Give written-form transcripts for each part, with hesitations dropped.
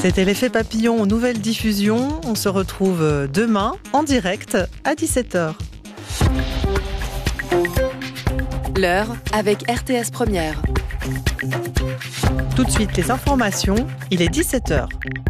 C'était l'effet papillon, nouvelle diffusion. On se retrouve demain en direct à 17h. L'heure avec RTS Première. Tout de suite les informations, il est 17h.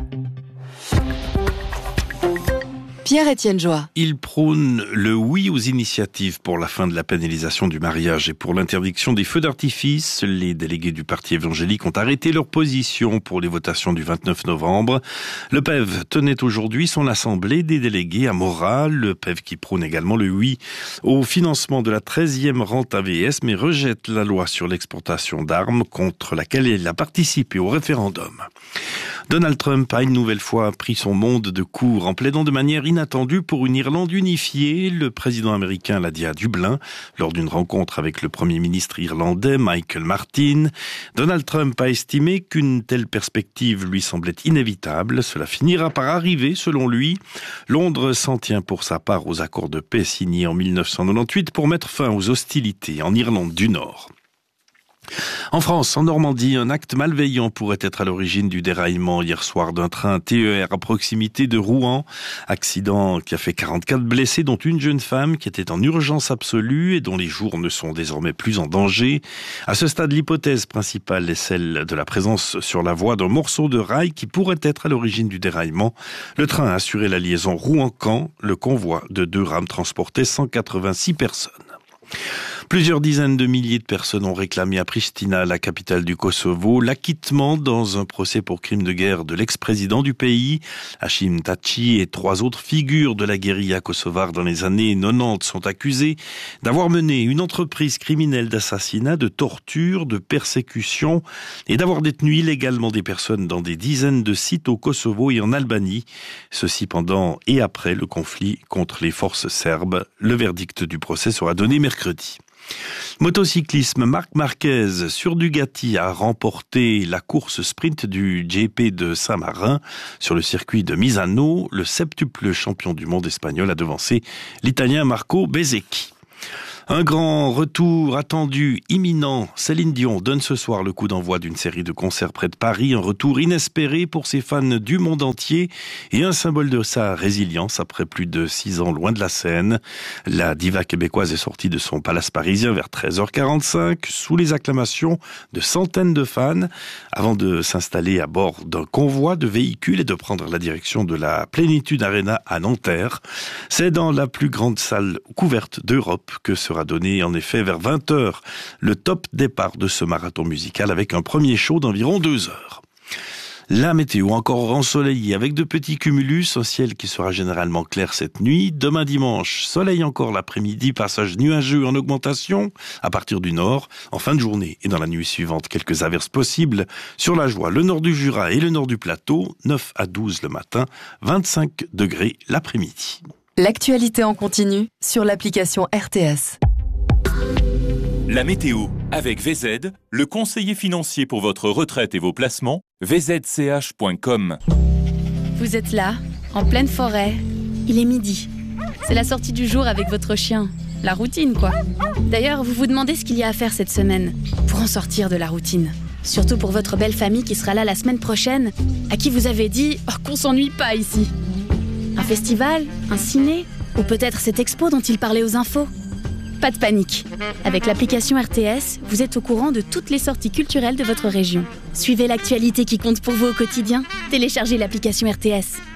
Pierre-Étienne Joie. Il prône le oui aux initiatives pour la fin de la pénalisation du mariage et pour l'interdiction des feux d'artifice. Les délégués du parti évangélique ont arrêté leur position pour les votations du 29 novembre. Le PEV tenait aujourd'hui son assemblée des délégués à Morat. Le PEV qui prône également le oui au financement de la 13e rente AVS, mais rejette la loi sur l'exportation d'armes contre laquelle il a participé au référendum. Donald Trump a une nouvelle fois pris son monde de court en plaidant de manière inattendue pour une Irlande unifiée. Le président américain l'a dit à Dublin lors d'une rencontre avec le premier ministre irlandais Michael Martin. Donald Trump a estimé qu'une telle perspective lui semblait inévitable. Cela finira par arriver, selon lui. Londres s'en tient pour sa part aux accords de paix signés en 1998 pour mettre fin aux hostilités en Irlande du Nord. En France, en Normandie, un acte malveillant pourrait être à l'origine du déraillement hier soir d'un train TER à proximité de Rouen. Accident qui a fait 44 blessés, dont une jeune femme qui était en urgence absolue et dont les jours ne sont désormais plus en danger. À ce stade, l'hypothèse principale est celle de la présence sur la voie d'un morceau de rail qui pourrait être à l'origine du déraillement. Le train a assuré la liaison Rouen-Caen. Le convoi de 2 rames transportait 186 personnes. Plusieurs dizaines de milliers de personnes ont réclamé à Pristina, la capitale du Kosovo, l'acquittement dans un procès pour crime de guerre de l'ex-président du pays. Hashim Thaçi et 3 autres figures de la guérilla kosovare dans les années 90 sont accusés d'avoir mené une entreprise criminelle d'assassinat, de torture, de persécution et d'avoir détenu illégalement des personnes dans des dizaines de sites au Kosovo et en Albanie. Ceci pendant et après le conflit contre les forces serbes. Le verdict du procès sera donné mercredi. Motocyclisme, Marc Marquez sur Ducati a remporté la course sprint du GP de Saint-Marin sur le circuit de Misano. Le septuple champion du monde espagnol a devancé l'Italien Marco Bezzecchi. Un grand retour attendu, imminent. Céline Dion donne ce soir le coup d'envoi d'une série de concerts près de Paris. Un retour inespéré pour ses fans du monde entier et un symbole de sa résilience après plus de 6 ans loin de la scène. La diva québécoise est sortie de son palace parisien vers 13h45 sous les acclamations de centaines de fans avant de s'installer à bord d'un convoi de véhicules et de prendre la direction de la Plénitude Arena à Nanterre. C'est dans la plus grande salle couverte d'Europe que sera donné en effet vers 20h le top départ de ce marathon musical avec un premier show d'environ 2 heures. La météo encore ensoleillée avec de petits cumulus, un ciel qui sera généralement clair cette nuit. Demain dimanche, soleil encore l'après-midi, passage nuageux en augmentation à partir du nord. En fin de journée et dans la nuit suivante, quelques averses possibles sur la Joie, le nord du Jura et le nord du plateau. 9 à 12 le matin, 25 degrés l'après-midi. L'actualité en continu sur l'application RTS. La météo avec VZ, le conseiller financier pour votre retraite et vos placements, vzch.com. Vous êtes là, en pleine forêt. Il est midi. C'est la sortie du jour avec votre chien. La routine, quoi. D'ailleurs, vous vous demandez ce qu'il y a à faire cette semaine pour en sortir de la routine. Surtout pour votre belle famille qui sera là la semaine prochaine, à qui vous avez dit qu'on s'ennuie pas ici. Un festival, un ciné, ou peut-être cette expo dont il parlait aux infos. Pas de panique. Avec l'application RTS, vous êtes au courant de toutes les sorties culturelles de votre région. Suivez l'actualité qui compte pour vous au quotidien. Téléchargez l'application RTS.